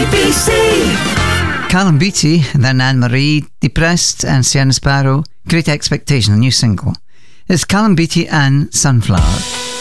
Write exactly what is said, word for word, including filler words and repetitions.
A B C. Callum Beattie, then Anne-Marie, Depressed, and Sienna Sparrow, Great Expectation, a new single. It's Callum Beattie and Sunflower.